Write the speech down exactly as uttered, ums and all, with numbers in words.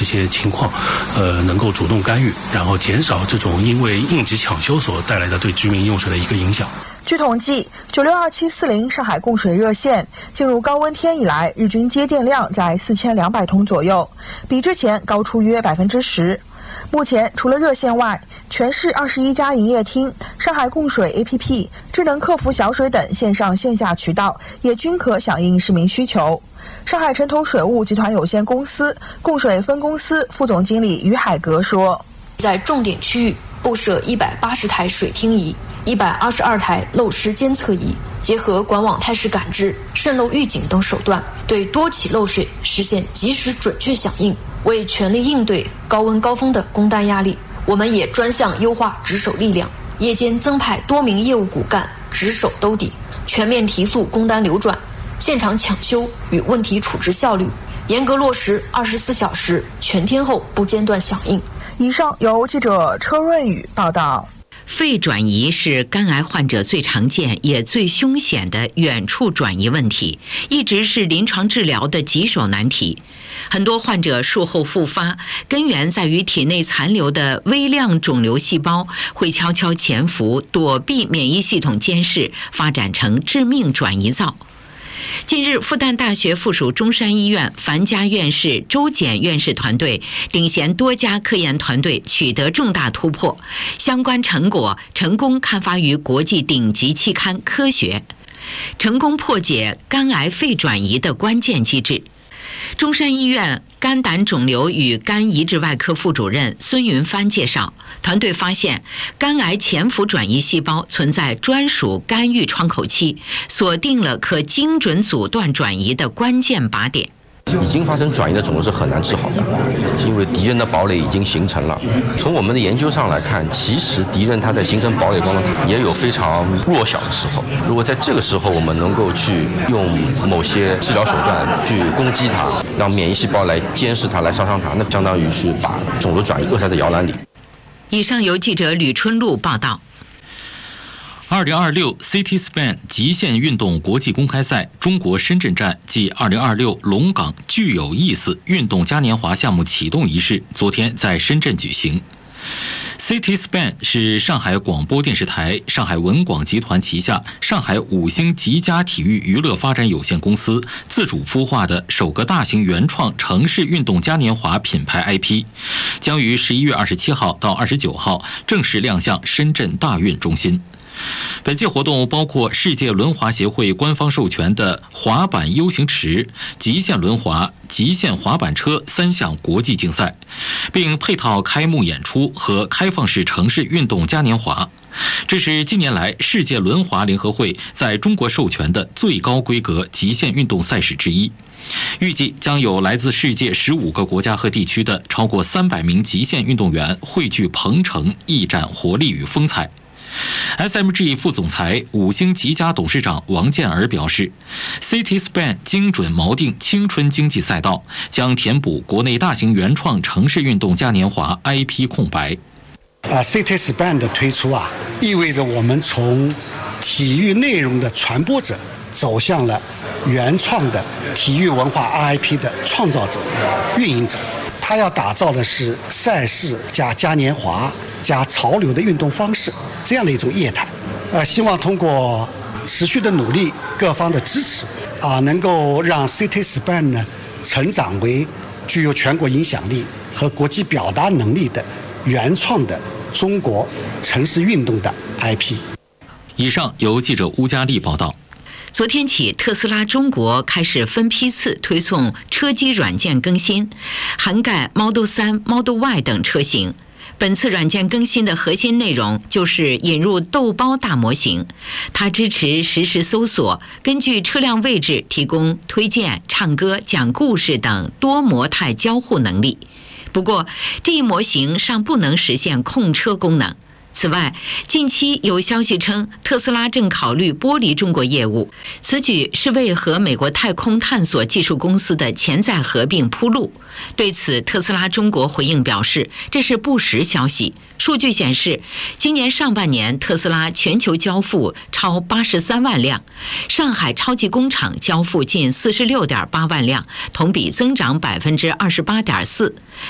这些情况，呃，能够主动干预，然后减少这种因为应急抢修所带来的对居民用水的一个影响。 据统计，九六二七四零上海供水热线进入高温天以来，日均接电量在四千两百桶左右，比之前高出约百分之十。目前，除了热线外，全市二十一家营业厅、上海供水 A P P、智能客服小水等线上线下渠道也均可响应市民需求。上海城投水务集团有限公司供水分公司副总经理于海格说：“ 在重点区域布设一百八十台水听仪。一百二十二台漏失监测仪，结合管网态势感知、渗漏预警等手段，对多起漏水实现及时准确响应，为全力应对高温高峰的工单压力。我们也专项优化值守力量，夜间增派多名业务骨干值守兜底，全面提速工单流转、现场抢修与问题处置效率，严格落实二十四小时全天候不间断响应。” 以上由记者车润宇报道。 肺转移是肝癌患者最常见也最凶险的远处转移问题，一直是临床治疗的棘手难题。很多患者术后复发，根源在于体内残留的微量肿瘤细胞会悄悄潜伏，躲避免疫系统监视，发展成致命转移灶。近日，复旦大学附属中山医院樊家院士、周检院士团队领衔多家科研团队取得重大突破，相关成果成功刊发于国际顶级期刊《科学》，成功破解肝癌肺转移的关键机制。中山医院肝胆肿瘤与肝移植外科副主任孙云帆介绍，团队发现肝癌潜伏转移细胞存在专属干预窗口期，锁定了可精准阻断转移的关键靶点。 已经发生转移的肿瘤是很难治好的，因为敌人的堡垒已经形成了。从我们的研究上来看，其实敌人他在形成堡垒当中也有非常弱小的时候。如果在这个时候我们能够去用某些治疗手段去攻击它，让免疫细胞来监视它、来杀伤它，那相当于是把肿瘤转移扼杀在摇篮里。 以上由记者吕春露报道。 二零二六 CitySpan 极限运动国际公开赛中国深圳站暨二零二六龙岗具有意思运动嘉年华项目启动仪式昨天在深圳举行。CitySpan 是上海广播电视台、上海文广集团旗下上海五星极佳体育娱乐发展有限公司自主孵化的首个大型原创城市运动嘉年华品牌 I P， 将于十一月二十七号到二十九号正式亮相深圳大运中心。本届活动包括世界轮滑协会官方授权的滑板 U 型池、极限轮滑、极限滑板车三项国际竞赛，并配套开幕演出和开放式城市运动嘉年华。这是近年来世界轮滑联合会在中国授权的最高规格极限运动赛事之一。预计将有来自世界十五个国家和地区的超过三百名极限运动员汇聚鹏城，一展活力与风采。S M G 副总裁、五星极佳董事长王健儿表示 ，CitySpan 精准锚定青春经济赛道，将填补国内大型原创城市运动嘉年华 I P 空白。 啊 ，CitySpan 的推出啊，意味着我们从体育内容的传播者走向了原创的体育文化 I P 的创造者、运营者。他要打造的是赛事加嘉年华加潮流的运动方式，这样的一种业态。呃，希望通过持续的努力，各方的支持，啊，能够让 CitySpan 呢成长为具有全国影响力和国际表达能力的原创的中国城市运动的 I P。 以上由记者乌佳丽报道。 昨天起，特斯拉中国开始分批次推送车机软件更新，涵盖 Model 三、Model Y 等车型。本次软件更新的核心内容就是引入豆包大模型，它支持实时搜索，根据车辆位置提供推荐、唱歌、讲故事等多模态交互能力。不过，这一模型尚不能实现控车功能。此外，近期有消息称，特斯拉正考虑剥离中国业务，此举是为和美国太空探索技术公司的潜在合并铺路。对此，特斯拉中国回应表示，这是不实消息。数据显示，今年上半年特斯拉全球交付超八十三万辆，上海超级工厂交付近四十六点八万辆，同比增长百分之二十八点四。